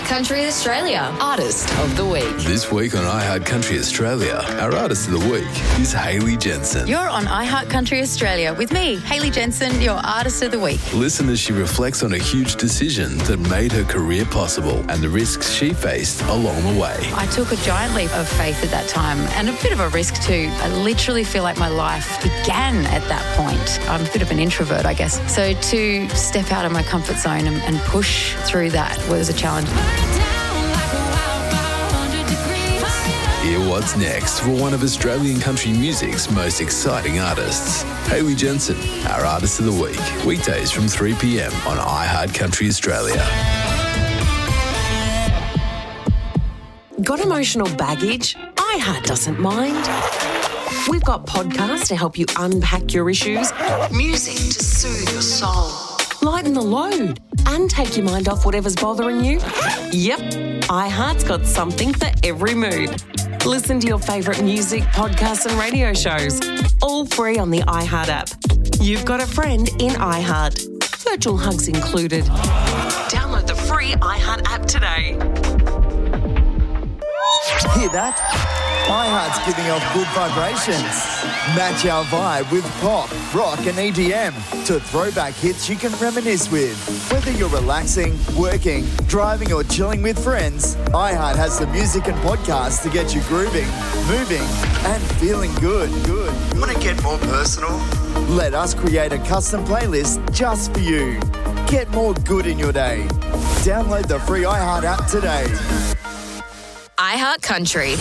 iHeart Country Australia Artist of the Week. This week on iHeart Country Australia, our Artist of the Week is Hayley Jensen. You're on iHeart Country Australia with me, Hayley Jensen, your Artist of the Week. Listen as she reflects on a huge decision that made her career possible and the risks she faced along the way. I took a giant leap of faith at that time and a bit of a risk too. I literally feel like my life began at that point. I'm a bit of an introvert, I guess. So to step out of my comfort zone and push through that was a challenge. Hear what's next for one of Australian country music's most exciting artists. Hayley Jensen, our Artist of the Week. Weekdays from 3 p.m. on iHeart Country Australia. Got emotional baggage? iHeart doesn't mind. We've got podcasts to help you unpack your issues, music to soothe your soul, lighten the load, and take your mind off whatever's bothering you. Yep, iHeart's got something for every mood. Listen to your favourite music, podcasts and radio shows, all free on the iHeart app. You've got a friend in iHeart. Virtual hugs included. Download the free iHeart app today. Hear that? iHeart's giving off good vibrations. Match our vibe with pop, rock and EDM to throwback hits you can reminisce with. Whether you're relaxing, working, driving or chilling with friends, iHeart has the music and podcasts to get you grooving, moving and feeling good. Want to get more personal? Let us create a custom playlist just for you. Get more good in your day. Download the free iHeart app today. iHeart Country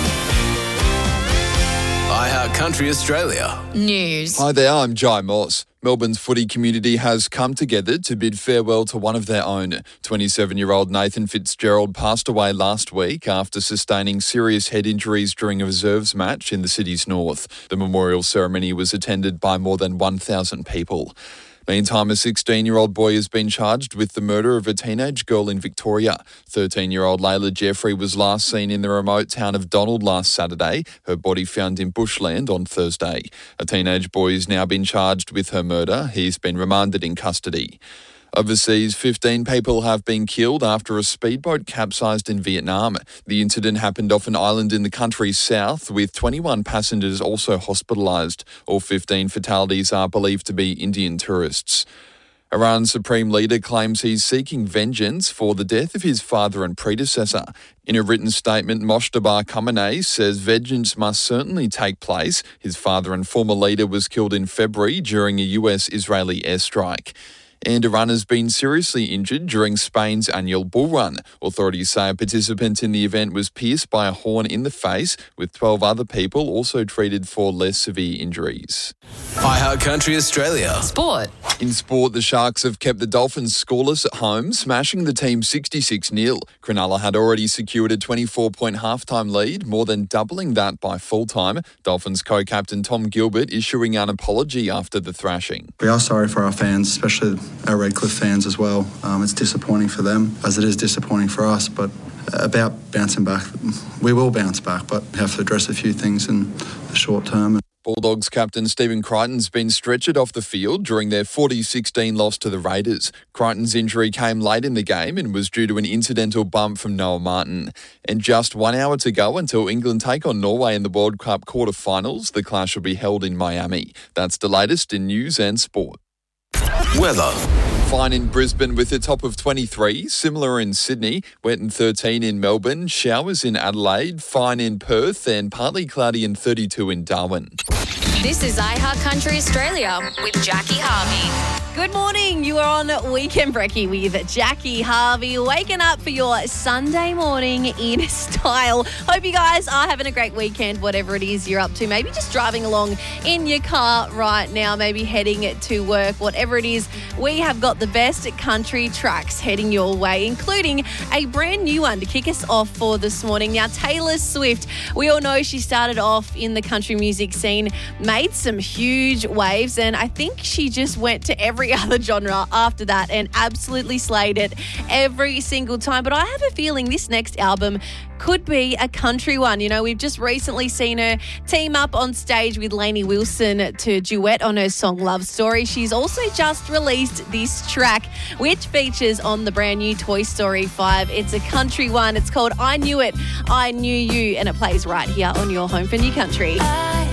iHeart Country Australia. News. Hi there, I'm Jai Moss. Melbourne's footy community has come together to bid farewell to one of their own. 27-year-old Nathan Fitzgerald passed away last week after sustaining serious head injuries during a reserves match in the city's north. The memorial ceremony was attended by more than 1,000 people. Meantime, a 16-year-old boy has been charged with the murder of a teenage girl in Victoria. 13-year-old Layla Jeffrey was last seen in the remote town of Donald last Saturday, her body found in bushland on Thursday. A teenage boy has now been charged with her murder. He's been remanded in custody. Overseas, 15 people have been killed after a speedboat capsized in Vietnam. The incident happened off an island in the country's south, with 21 passengers also hospitalised. All 15 fatalities are believed to be Indian tourists. Iran's supreme leader claims he's seeking vengeance for the death of his father and predecessor. In a written statement, Mojtaba Khamenei says vengeance must certainly take place. His father and former leader was killed in February during a US-Israeli airstrike. And Iran has been seriously injured during Spain's annual bull run. Authorities say a participant in the event was pierced by a horn in the face, with 12 other people also treated for less severe injuries. iHeart Country Australia. Sport. In sport, the Sharks have kept the Dolphins scoreless at home, smashing the team 66-0. Cronulla had already secured a 24-point halftime lead, more than doubling that by full-time. Dolphins co-captain Tom Gilbert issuing an apology after the thrashing. We are sorry for our fans, especially our Redcliffe fans as well. It's disappointing for them, as it is disappointing for us, but about bouncing back, we will bounce back, but we have to address a few things in the short term. Bulldogs captain Stephen Crichton's been stretchered off the field during their 40-16 loss to the Raiders. Crichton's injury came late in the game and was due to an incidental bump from Noah Martin. And just 1 hour to go until England take on Norway in the World Cup quarter-finals. The clash will be held in Miami. That's the latest in news and sport. Weather. Fine in Brisbane with a top of 23, similar in Sydney, wet and 13 in Melbourne, showers in Adelaide, fine in Perth and partly cloudy and 32 in Darwin. This is iHeart Country Australia with Jackie Harvey. Good morning. You are on Weekend Brekkie with Jackie Harvey, waking up for your Sunday morning in style. Hope you guys are having a great weekend, whatever it is you're up to. Maybe just driving along in your car right now, maybe heading to work, whatever it is. We have got the best country tracks heading your way, including a brand new one to kick us off for this morning. Now, Taylor Swift, we all know she started off in the country music scene, made some huge waves, and I think she just went to every other genre after that and absolutely slayed it every single time. But I have a feeling this next album could be a country one. You know, we've just recently seen her team up on stage with Lainey Wilson to duet on her song Love Story. She's also just released this track, which features on the brand new Toy Story 5. It's a country one. It's called I Knew It, I Knew You, and it plays right here on your home for New Country.